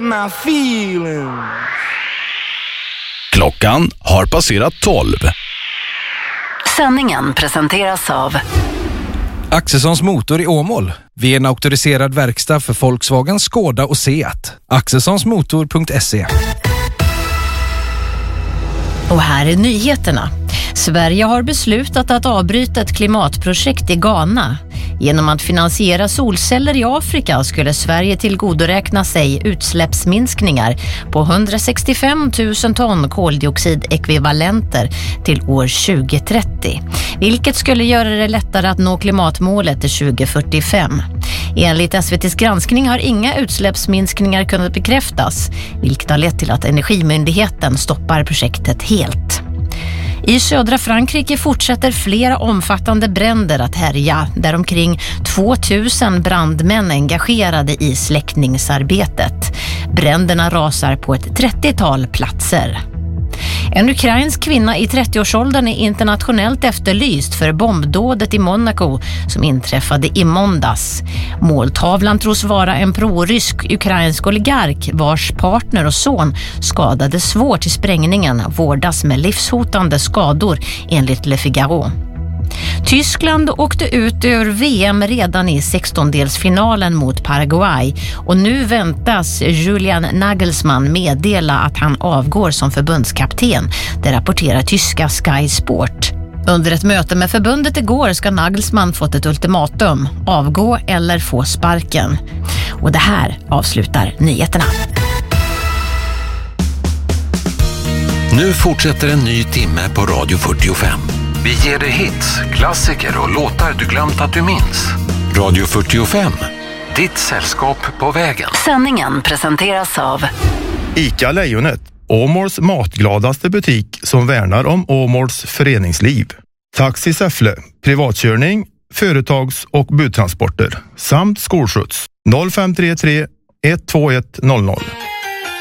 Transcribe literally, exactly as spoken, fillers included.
my feelings. Klockan har passerat tolv. Sändningen presenteras av Axelssons Motor i Åmål. Vi är en auktoriserad verkstad för Volkswagen, Skoda och Seat. axelssonsmotor punkt se. Och här är nyheterna. Sverige har beslutat att avbryta ett klimatprojekt i Ghana. Genom att finansiera solceller i Afrika skulle Sverige tillgodoräkna sig utsläppsminskningar på hundrasextiofem tusen ton koldioxidekvivalenter till år tjugo trettio, vilket skulle göra det lättare att nå klimatmålet till tjugo fyrtiofem. Enligt S V T:s granskning har inga utsläppsminskningar kunnat bekräftas, vilket har lett till att Energimyndigheten stoppar projektet helt. I södra Frankrike fortsätter flera omfattande bränder att härja, där omkring tvåtusen brandmän är engagerade i släckningsarbetet. Bränderna rasar på ett trettiotal platser. En ukrainsk kvinna i trettioårsåldern är internationellt efterlyst för bombdådet i Monaco som inträffade i måndags. Måltavlan tros vara en pro-rysk ukrainsk oligark vars partner och son skadades svårt i sprängningen, vårdas med livshotande skador enligt Le Figaro. Tyskland åkte ut ur V M redan i sextondelsfinalen mot Paraguay och nu väntas Julian Nagelsmann meddela att han avgår som förbundskapten. Det rapporterar tyska Sky Sport. Under ett möte med förbundet igår ska Nagelsmann fått ett ultimatum: avgå eller få sparken. Och det här avslutar nyheterna. Nu fortsätter en ny timme på Radio fyrtiofem. Vi ger dig hits, klassiker och låtar du glömt att du minns. Radio fyrtiofem, ditt sällskap på vägen. Sändningen presenteras av ICA Lejonet, Åmåls matgladaste butik som värnar om Åmåls föreningsliv. Taxi Säffle, privatkörning, företags- och budtransporter samt skolskjuts. noll fem tre tre ett två ett noll noll.